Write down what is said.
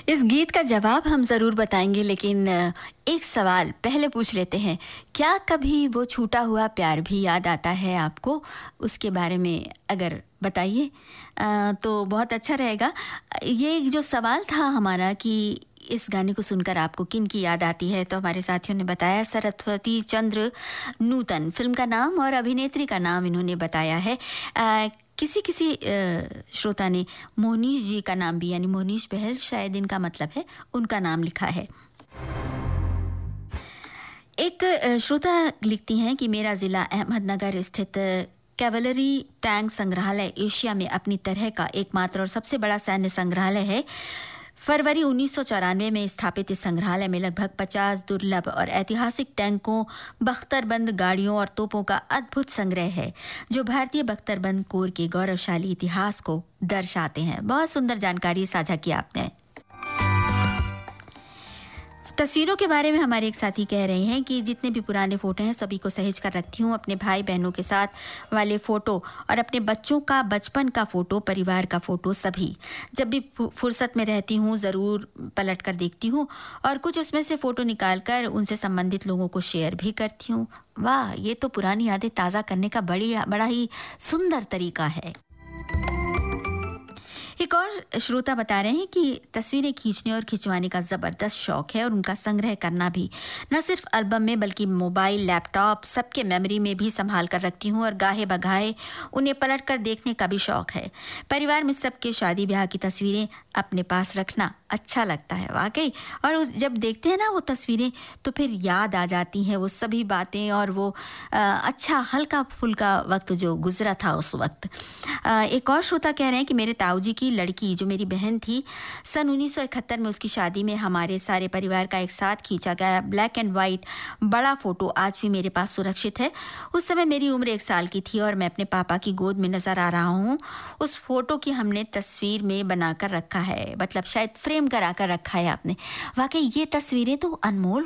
इस गीत का जवाब हम ज़रूर बताएंगे, लेकिन एक सवाल पहले पूछ लेते हैं। क्या कभी वो छूटा हुआ प्यार भी याद आता है आपको? उसके बारे में अगर बताइए तो बहुत अच्छा रहेगा। ये जो सवाल था हमारा कि इस गाने को सुनकर आपको किन की याद आती है, तो हमारे साथियों ने बताया सरस्वती चंद्र नूतन फिल्म का नाम और अभिनेत्री का नाम इन्होंने बताया है। किसी श्रोता ने मोनीश जी का नाम भी, यानी मोनीश बहल शायद इनका मतलब है, उनका नाम लिखा है। एक श्रोता लिखती हैं कि मेरा ज़िला अहमदनगर स्थित कैवलरी टैंक संग्रहालय एशिया में अपनी तरह का एकमात्र और सबसे बड़ा सैन्य संग्रहालय है। फरवरी 1994 में स्थापित इस संग्रहालय में लगभग 50 दुर्लभ और ऐतिहासिक टैंकों, बख्तरबंद गाड़ियों और तोपों का अद्भुत संग्रह है, जो भारतीय बख्तरबंद कोर के गौरवशाली इतिहास को दर्शाते हैं। बहुत सुंदर जानकारी साझा की आपने। तस्वीरों के बारे में हमारे एक साथी कह रहे हैं कि जितने भी पुराने फ़ोटो हैं सभी को सहेज कर रखती हूँ, अपने भाई बहनों के साथ वाले फ़ोटो और अपने बच्चों का बचपन का फ़ोटो, परिवार का फ़ोटो, सभी जब भी फुर्सत में रहती हूँ ज़रूर पलट कर देखती हूँ और कुछ उसमें से फ़ोटो निकाल कर उनसे संबंधित लोगों को शेयर भी करती हूँ। वाह, ये तो पुरानी यादें ताज़ा करने का बड़ा ही सुंदर तरीका है। एक और श्रोता बता रहे हैं कि तस्वीरें खींचने और खिंचवाने का ज़बरदस्त शौक है और उनका संग्रह करना भी, न सिर्फ एल्बम में बल्कि मोबाइल, लैपटॉप, सबके मेमोरी में भी संभाल कर रखती हूँ और गाहे बगाहे उन्हें पलट कर देखने का भी शौक है। परिवार में सबके शादी ब्याह की तस्वीरें अपने पास रखना अच्छा लगता है वाकई, और जब देखते हैं ना वो तस्वीरें तो फिर याद आ जाती हैं वो सभी बातें और वो अच्छा हल्का फुल्का वक्त जो गुजरा था उस वक्त। एक और श्रोता कह रहे हैं कि मेरे ताऊजी की लड़की जो मेरी बहन थी, सन 1971 में उसकी शादी में हमारे सारे परिवार का एक साथ खींचा गया ब्लैक एंड वाइट बड़ा फोटो आज भी मेरे पास सुरक्षित है। उस समय मेरी उम्र 1 साल की थी और मैं अपने पापा की गोद में नजर आ रहा हूँ। उस फोटो की हमने तस्वीर में बनाकर रखा है, मतलब शायद फ्रेम करा कर रखा है आपने। वाकई ये तस्वीरें तो अनमोल